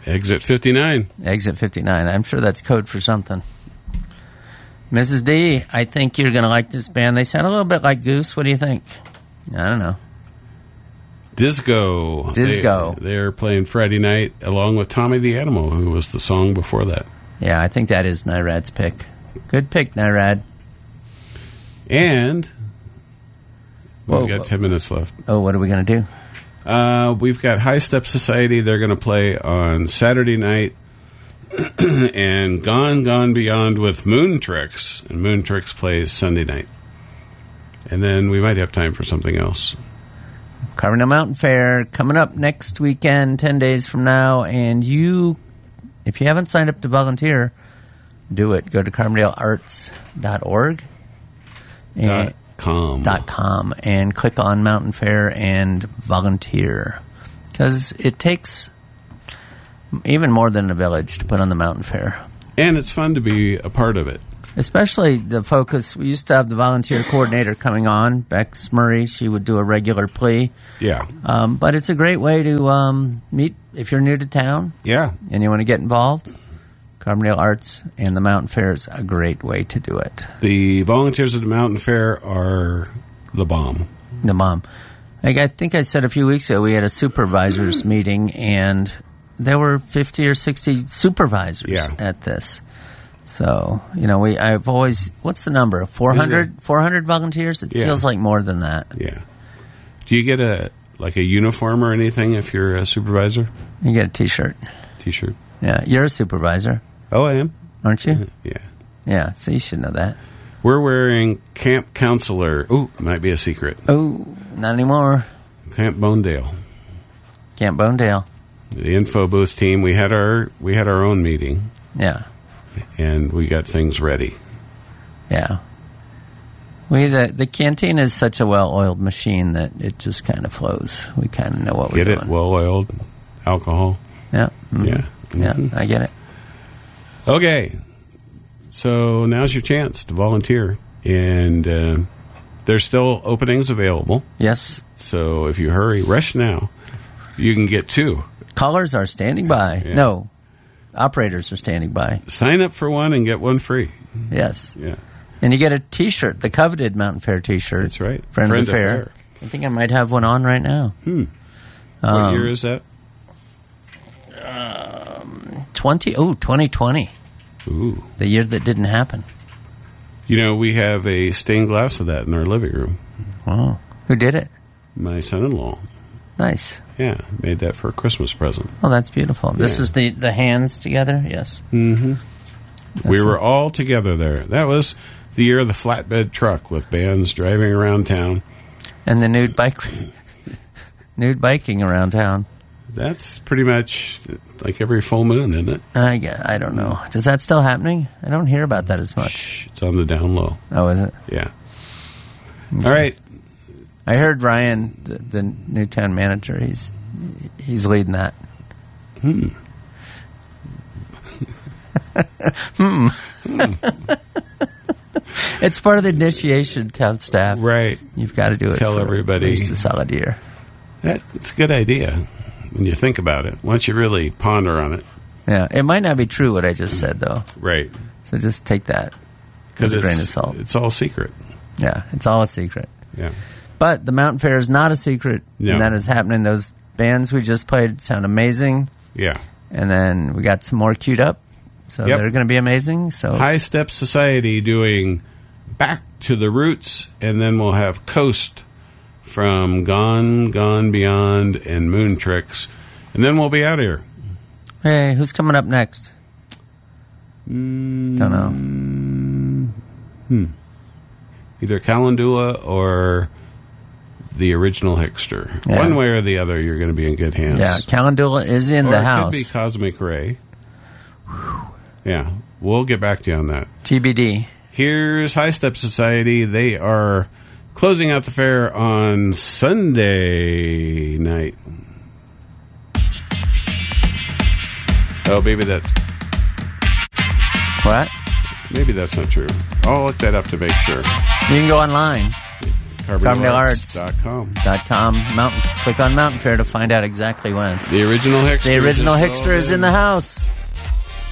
Exit 59. Exit 59. I'm sure that's code for something. Mrs. D, I think you're going to like this band. They sound a little bit like Goose. What do you think? I don't know. Disco. They're playing Friday night along with Tommy the Animal, who was the song before that. Yeah, I think that is Nyrad's pick. Good pick, Nyrad. And we've got 10 minutes left. Oh, what are we going to do? We've got High Step Society. They're going to play on Saturday night. And Gone Beyond with Moon Tricks. And Moon Tricks plays Sunday night. And then we might have time for something else. Carbondale Mountain Fair coming up next weekend, 10 days from now. And if you haven't signed up to volunteer, do it. Go to carbondalearts.org. .com and click on Mountain Fair and volunteer, because it takes even more than a village to put on the Mountain Fair, and it's fun to be a part of it. Especially the focus. We used to have the volunteer coordinator coming on, Bex Murray. She would do a regular plea. Yeah, but it's a great way to meet if you're new to town. Yeah, and you want to get involved. Carbondale Arts and the Mountain Fair is a great way to do it. The volunteers at the Mountain Fair are the bomb. The bomb. I think I said a few weeks ago we had a supervisors meeting, and there were 50 or 60 supervisors at this. So, I've always, what's the number? 400 volunteers? It feels like more than that. Yeah. Do you get a uniform or anything if you're a supervisor? You get a T-shirt. T-shirt. Yeah. You're a supervisor. Oh, I am. Aren't you? Yeah. Yeah, so you should know that. We're wearing Camp Counselor. Ooh, might be a secret. Oh, not anymore. Camp Bonedale. Camp Bonedale. The info booth team. We had our own meeting. Yeah. And we got things ready. Yeah. The canteen is such a well-oiled machine that it just kind of flows. We kind of know what we're doing. Get it? Well-oiled alcohol. Yeah. Mm-hmm. Yeah. Mm-hmm. Yeah, I get it. Okay. So now's your chance to volunteer. And there's still openings available. Yes. So if you hurry, rush now. You can get 2. Callers are standing by. Yeah. No. Operators are standing by. Sign up for 1 and get 1 free. Yes. Yeah. And you get a T-shirt, the coveted Mountain Fair T-shirt. That's right. Friend of the Fair. I think I might have one on right now. What year is that? 2020. Ooh. The year that didn't happen. We have a stained glass of that in our living room. Oh. Who did it? My son-in-law. Nice. Yeah, made that for a Christmas present. Oh, that's beautiful. Yeah. This is the hands together? Yes. Mm-hmm. We were all together there. That was the year of the flatbed truck with bands driving around town. And the nude biking around town. That's pretty much like every full moon, isn't it? I don't know. Is that still happening? I don't hear about that as much. Shh, it's on the down low. Oh, is it? Yeah. Okay. All right. I heard Ryan, the new town manager, he's leading that. It's part of the initiation, town staff. Right. You've got to do it. Tell everybody. At least a solid year. That's a good idea when you think about it. Once you really ponder on it. Yeah. It might not be true what I just said, though. Right. So just take that with a grain of salt. It's all secret. Yeah. It's all a secret. Yeah. But the Mountain Fair is not a secret. No. And that is happening. Those bands we just played sound amazing. Yeah. And then we got some more queued up. So they're going to be amazing. So High Step Society doing Back to the Roots, and then we'll have Coast from Gone Beyond, and Moon Tricks, and then we'll be out of here. Hey, who's coming up next? Don't know. Either Calendula or the original Hickster. Yeah. One way or the other, you're going to be in good hands. Yeah, Calendula is in the house. It could be Cosmic Ray. Yeah, we'll get back to you on that. TBD. Here's High Step Society. They are closing out the fair on Sunday night. Oh, maybe that's... What? Maybe that's not true. I'll look that up to make sure. You can go online. CarbondaleArts.com. Click on Mountain Fair to find out exactly when. The original Hickster. The original Hickster is in the house.